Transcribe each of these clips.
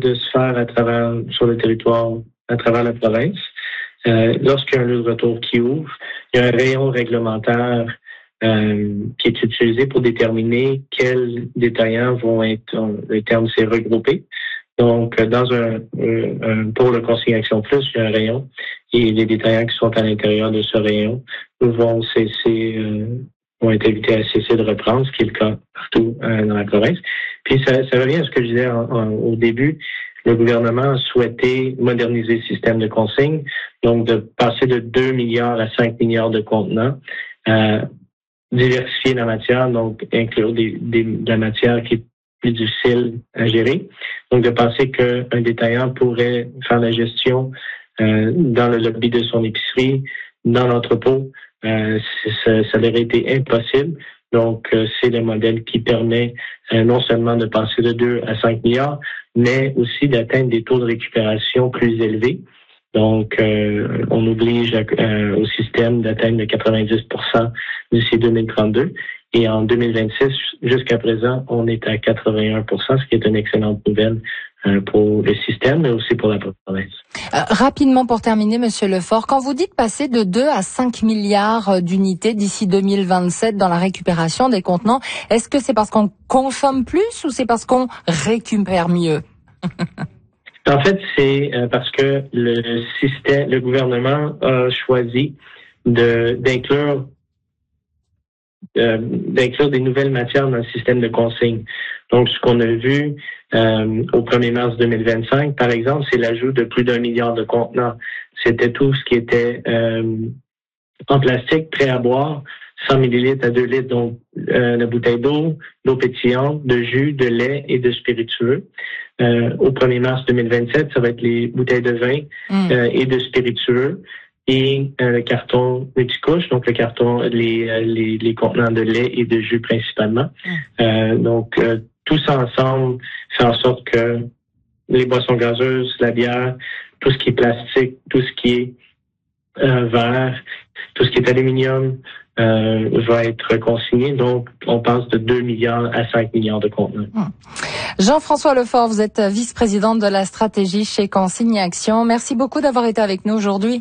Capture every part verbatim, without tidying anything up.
de se faire à travers, sur le territoire, à travers la province. Euh, lorsqu'il y a un lieu de retour qui ouvre, il y a un rayon réglementaire euh, qui est utilisé pour déterminer quels détaillants vont être, le terme c'est regroupé. Donc, dans un, un pour le Consigne Action Plus, il y a un rayon et les détaillants qui sont à l'intérieur de ce rayon vont cesser, euh, vont être invités à cesser de reprendre, ce qui est le cas partout euh, dans la province. Puis ça, ça revient à ce que je disais en, en, au début. Le gouvernement a souhaité moderniser le système de consigne, donc de passer de deux milliards à cinq milliards de contenants, euh, diversifier la matière, donc inclure des, des, de la matière qui est plus difficile à gérer. Donc de penser qu'un détaillant pourrait faire la gestion euh, dans le lobby de son épicerie, dans l'entrepôt, euh, ça, ça aurait été impossible. Donc, euh, c'est le modèle qui permet euh, non seulement de passer de deux à cinq milliards, mais aussi d'atteindre des taux de récupération plus élevés. Donc, euh, on oblige à, euh, au système d'atteindre le quatre-vingt-dix pour cent d'ici deux mille trente-deux. Et en deux mille vingt-six, jusqu'à présent, on est à quatre-vingt-un pour cent, ce qui est une excellente nouvelle euh, pour le système, mais aussi pour la province. Euh, rapidement pour terminer, Monsieur Lefort, quand vous dites passer de deux à cinq milliards d'unités d'ici deux mille vingt-sept dans la récupération des contenants, est-ce que c'est parce qu'on consomme plus ou c'est parce qu'on récupère mieux? En fait, c'est parce que le système, le gouvernement a choisi de d'inclure euh, d'inclure des nouvelles matières dans le système de consigne. Donc, ce qu'on a vu euh, au premier mars deux mille vingt-cinq, par exemple, c'est l'ajout de plus d'un milliard de contenants. C'était tout ce qui était euh, en plastique, prêt à boire, cent millilitres à deux litres, donc euh, la bouteille d'eau, d'eau pétillante, de jus, de lait et de spiritueux. Euh, au premier mars deux mille vingt-sept, ça va être les bouteilles de vin mm. euh, et de spiritueux et euh, le carton multicouche, donc le carton, les, les, les contenants de lait et de jus principalement. Mm. Euh, donc, euh, tout ça ensemble fait en sorte que les boissons gazeuses, la bière, tout ce qui est plastique, tout ce qui est euh, verre, tout ce qui est aluminium, Euh, va être consigné. Donc, on passe de deux milliards à cinq milliards de contenants. Hum. Jean-François Lefort, vous êtes vice-président de la stratégie chez Consigne Action. Merci beaucoup d'avoir été avec nous aujourd'hui.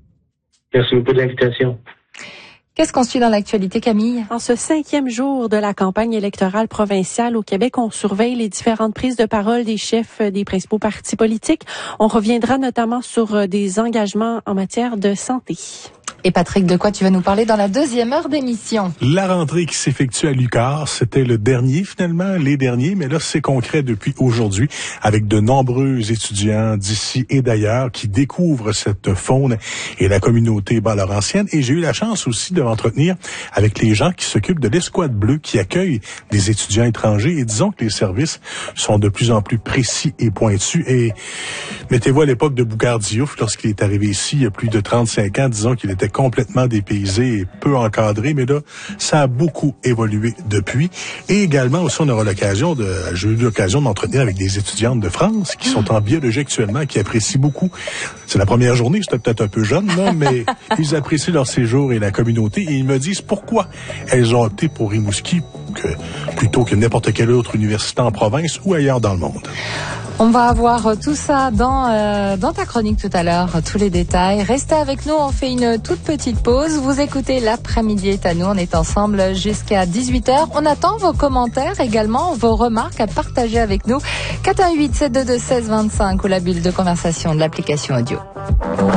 Merci beaucoup de l'invitation. Qu'est-ce qu'on suit dans l'actualité, Camille? En ce cinquième jour de la campagne électorale provinciale au Québec, on surveille les différentes prises de parole des chefs des principaux partis politiques. On reviendra notamment sur des engagements en matière de santé. Et Patrick, de quoi tu vas nous parler dans la deuxième heure d'émission? La rentrée qui s'effectue à l'U Q A R, c'était le dernier finalement, les derniers, mais là c'est concret depuis aujourd'hui avec de nombreux étudiants d'ici et d'ailleurs qui découvrent cette faune et la communauté bas-laurentienne. Et j'ai eu la chance aussi de m'entretenir avec les gens qui s'occupent de l'Escouade bleue qui accueille des étudiants étrangers et disons que les services sont de plus en plus précis et pointus. Et mettez-vous à l'époque de Boucard Diouf, lorsqu'il est arrivé ici il y a plus de trente-cinq ans, disons qu'il était complètement dépaysé et peu encadré, mais là, ça a beaucoup évolué depuis. Et également, aussi, on aura l'occasion de, j'ai eu l'occasion de m'entretenir avec des étudiantes de France qui sont en biologie actuellement, qui apprécient beaucoup. C'est la première journée, j'étais peut-être un peu jeune, là, mais ils apprécient leur séjour et la communauté et ils me disent pourquoi elles ont opté pour Rimouski que, plutôt que n'importe quelle autre université en province ou ailleurs dans le monde. On va avoir tout ça dans euh, dans ta chronique tout à l'heure, tous les détails. Restez avec nous, on fait une toute petite pause. Vous écoutez L'après-midi est à nous, on est ensemble jusqu'à dix-huit heures. On attend vos commentaires également, vos remarques à partager avec nous. quatre un huit sept deux deux seize vingt-cinq ou la bulle de conversation de l'application audio.